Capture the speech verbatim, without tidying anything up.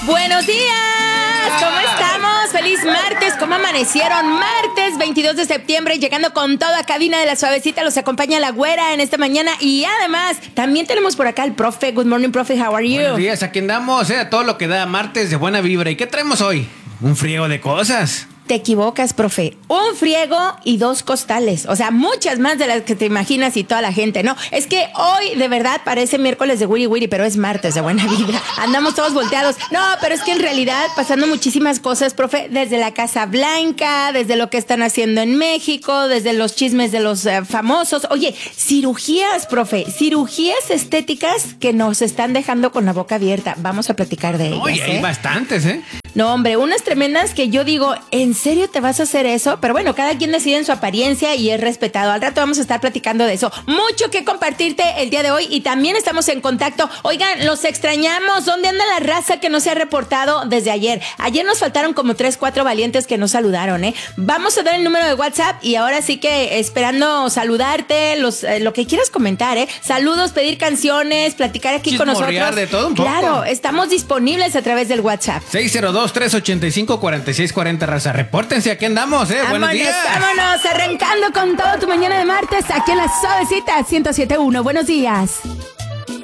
Buenos días, ¿cómo estamos? Feliz martes, ¿cómo amanecieron? Martes veintidós de septiembre, llegando con toda cabina de La Suavecita, los acompaña la güera en esta mañana y además también tenemos por acá al profe. Good morning, profe, how are you? Buenos días, aquí andamos, eh, todo lo que da martes de buena vibra. ¿Y qué traemos hoy? Un friego de cosas. Te equivocas, profe. Un friego y dos costales. O sea, muchas más de las que te imaginas y toda la gente, ¿no? Es que hoy, de verdad, parece miércoles de Wiri Wiri, pero es martes de buena vibra. Andamos todos volteados. No, pero es que en realidad pasando muchísimas cosas, profe, desde la Casa Blanca, desde lo que están haciendo en México, desde los chismes de los uh, famosos. Oye, cirugías, profe, cirugías estéticas que nos están dejando con la boca abierta. Vamos a platicar de ellas. Oye, hay ¿eh? bastantes, ¿eh? No, hombre, unas tremendas que yo digo, ¿en serio te vas a hacer eso? Pero bueno, cada quien decide en su apariencia y es respetado. Al rato vamos a estar platicando de eso. Mucho que compartirte el día de hoy y también estamos en contacto. Oigan, los extrañamos. ¿Dónde anda la raza que no se ha reportado desde ayer? Ayer nos faltaron como tres, cuatro valientes que nos saludaron, ¿eh? Vamos a dar el número de WhatsApp y ahora sí que esperando saludarte, los, eh, lo que quieras comentar, ¿eh? Saludos, pedir canciones, platicar aquí con nosotros. De todo un poco. Claro, estamos disponibles a través del WhatsApp. seis cero dos, tres ocho cinco, cuatro seis cuatro cero, raza. Repórtense, aquí andamos, ¿eh? Vámonos, Buenos días. Vámonos, arrancando con todo tu mañana de martes aquí en La Suavecita ciento siete punto uno. Buenos días.